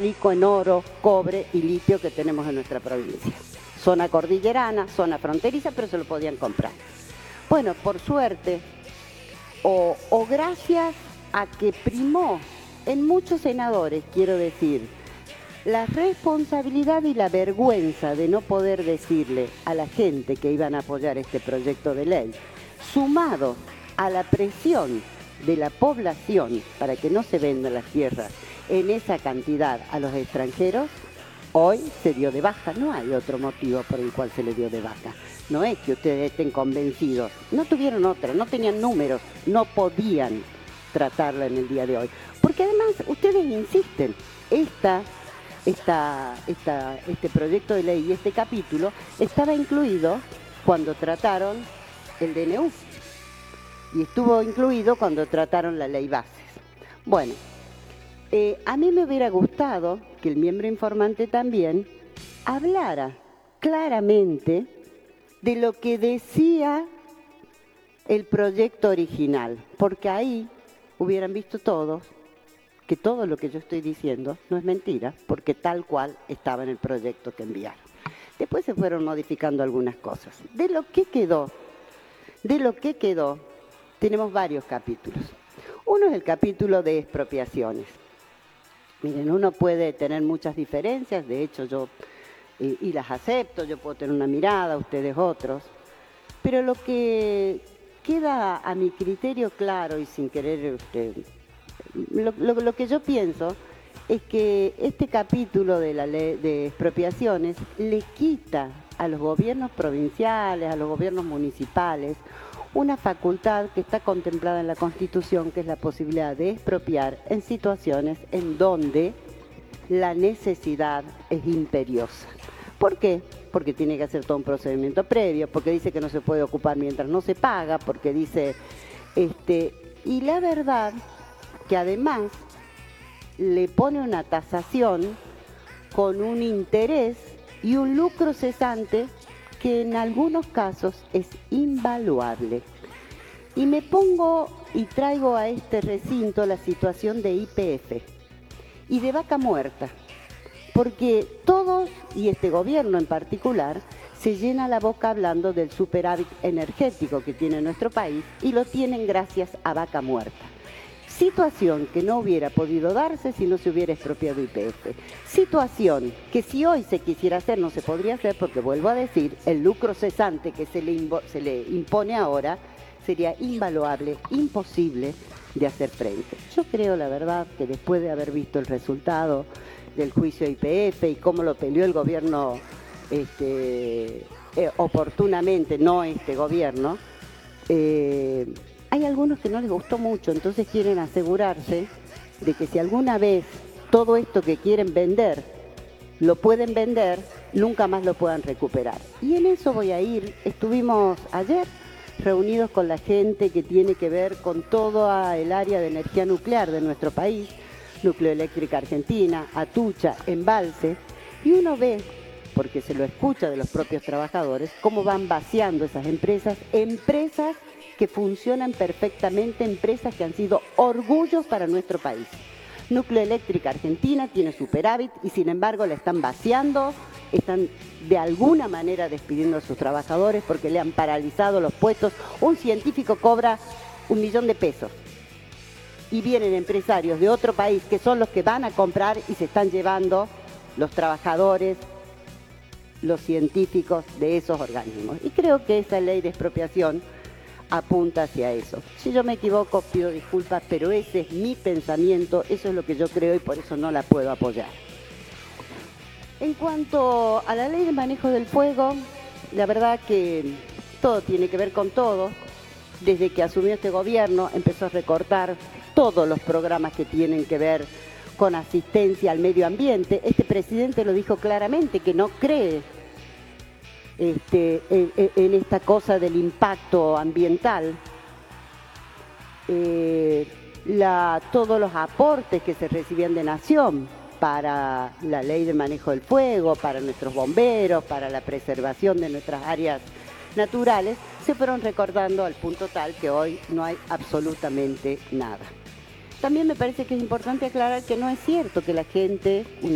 rico en oro, cobre y litio que tenemos en nuestra provincia. Zona cordillerana, zona fronteriza, pero se lo podían comprar. Bueno, por suerte, o gracias a que primó en muchos senadores, quiero decir, la responsabilidad y la vergüenza de no poder decirle a la gente que iban a apoyar este proyecto de ley, sumado a la presión de la población para que no se vendan las tierras en esa cantidad a los extranjeros, hoy se dio de baja. No hay otro motivo por el cual se le dio de baja. No es que ustedes estén convencidos. No tuvieron otra, no tenían números, no podían tratarla en el día de hoy. Porque además ustedes insisten, este proyecto de ley y este capítulo estaba incluido cuando trataron el DNU y estuvo incluido cuando trataron la ley bases. Bueno, a mí me hubiera gustado que el miembro informante también hablara claramente de lo que decía el proyecto original, porque ahí hubieran visto todos que todo lo que yo estoy diciendo no es mentira, porque tal cual estaba en el proyecto que enviaron. Después se fueron modificando algunas cosas. De lo que quedó, tenemos varios capítulos. Uno es el capítulo de expropiaciones. Miren, uno puede tener muchas diferencias, de hecho yo, y las acepto, yo puedo tener una mirada, ustedes otros, pero lo que queda a mi criterio claro y sin querer... Lo que yo pienso es que este capítulo de la ley de expropiaciones le quita a los gobiernos provinciales, a los gobiernos municipales, una facultad que está contemplada en la Constitución, que es la posibilidad de expropiar en situaciones en donde la necesidad es imperiosa. ¿Por qué? Porque tiene que hacer todo un procedimiento previo, porque dice que no se puede ocupar mientras no se paga, porque dice... y la verdad que además le pone una tasación con un interés y un lucro cesante que en algunos casos es invaluable. Y me pongo y traigo a este recinto la situación de YPF y de Vaca Muerta, porque todos, y este gobierno en particular, se llena la boca hablando del superávit energético que tiene nuestro país y lo tienen gracias a Vaca Muerta. Situación que no hubiera podido darse si no se hubiera expropiado YPF. Situación que si hoy se quisiera hacer no se podría hacer porque, vuelvo a decir, el lucro cesante que se le impone ahora sería invaluable, imposible de hacer frente. Yo creo, la verdad, que después de haber visto el resultado del juicio YPF y cómo lo peleó el gobierno oportunamente, no este gobierno, hay algunos que no les gustó mucho, entonces quieren asegurarse de que si alguna vez todo esto que quieren vender, lo pueden vender, nunca más lo puedan recuperar. Y en eso voy a ir. Estuvimos ayer reunidos con la gente que tiene que ver con toda el área de energía nuclear de nuestro país, Nucleoeléctrica Argentina, Atucha, Embalse, y uno ve, porque se lo escucha de los propios trabajadores, cómo van vaciando esas empresas que funcionan perfectamente, empresas que han sido orgullos para nuestro país. Nucleoeléctrica Argentina tiene superávit y sin embargo la están vaciando, están de alguna manera despidiendo a sus trabajadores porque le han paralizado los puestos. Un científico cobra 1 millón de pesos y vienen empresarios de otro país que son los que van a comprar y se están llevando los trabajadores, los científicos de esos organismos. Y creo que esa ley de expropiación apunta hacia eso. Si yo me equivoco, pido disculpas, pero ese es mi pensamiento, eso es lo que yo creo y por eso no la puedo apoyar. En cuanto a la ley de manejo del fuego, la verdad que todo tiene que ver con todo. Desde que asumió este gobierno empezó a recortar todos los programas que tienen que ver con asistencia al medio ambiente. Este presidente lo dijo claramente, que no cree en esta cosa del impacto ambiental. Todos los aportes que se recibían de Nación para la ley de manejo del fuego, para nuestros bomberos, para la preservación de nuestras áreas naturales, se fueron recortando al punto tal que hoy no hay absolutamente nada. También me parece que es importante aclarar que no es cierto que la gente